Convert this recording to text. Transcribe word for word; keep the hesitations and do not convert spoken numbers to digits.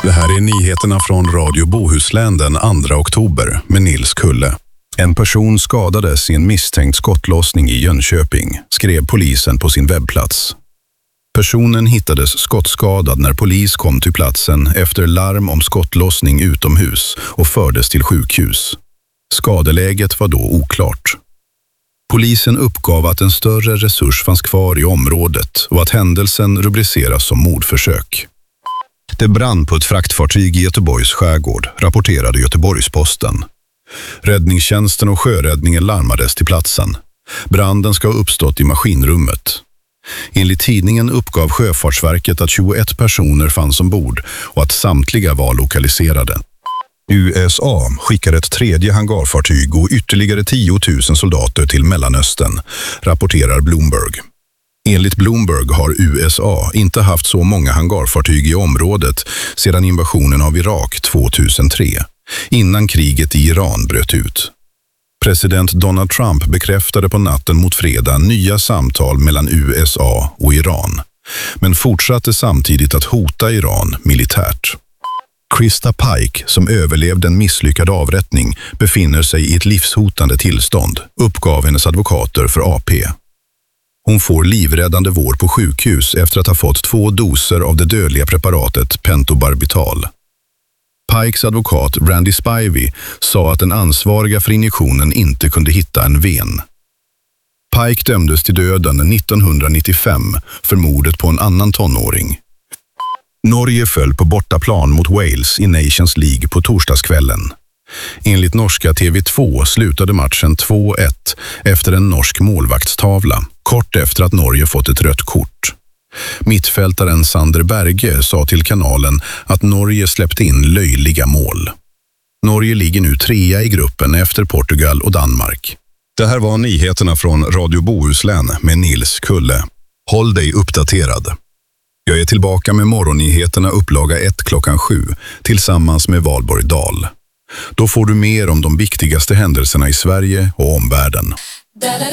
Det här är nyheterna från Radio Bohuslän den andra oktober med Nils Kulle. En person skadades i en misstänkt skottlossning i Jönköping, skrev polisen på sin webbplats. Personen hittades skottskadad när polis kom till platsen efter larm om skottlossning utomhus och fördes till sjukhus. Skadeläget var då oklart. Polisen uppgav att en större resurs fanns kvar i området och att händelsen rubriceras som mordförsök. Det brann på ett fraktfartyg i Göteborgs skärgård, rapporterade Göteborgs-Posten. Räddningstjänsten och sjöräddningen larmades till platsen. Branden ska ha uppstått i maskinrummet. Enligt tidningen uppgav Sjöfartsverket att tjugoett personer fanns ombord och att samtliga var lokaliserade. U S A skickar ett tredje hangarfartyg och ytterligare tio tusen soldater till Mellanöstern, rapporterar Bloomberg. Enligt Bloomberg har U S A inte haft så många hangarfartyg i området sedan invasionen av Irak tvåtusentre, innan kriget i Iran bröt ut. President Donald Trump bekräftade på natten mot fredag nya samtal mellan U S A och Iran, men fortsatte samtidigt att hota Iran militärt. Krista Pike, som överlevde en misslyckad avrättning, befinner sig i ett livshotande tillstånd, uppgav hennes advokater för A P. Hon får livräddande vård på sjukhus efter att ha fått två doser av det dödliga preparatet pentobarbital. Pikes advokat Randy Spivey sa att den ansvariga för injektionen inte kunde hitta en ven. Pike dömdes till döden nittonhundranittiofem för mordet på en annan tonåring. Norge föll på bortaplan mot Wales i Nations League på torsdagskvällen. Enligt norska T V två slutade matchen två ett efter en norsk målvaktstavla, kort efter att Norge fått ett rött kort. Mittfältaren Sander Berge sa till kanalen att Norge släppte in löjliga mål. Norge ligger nu trea i gruppen efter Portugal och Danmark. Det här var nyheterna från Radio Bohuslän med Nils Kulle. Håll dig uppdaterad. Jag är tillbaka med morgonnyheterna upplaga ett klockan sju tillsammans med Valborg Dahl. Då får du mer om de viktigaste händelserna i Sverige och omvärlden.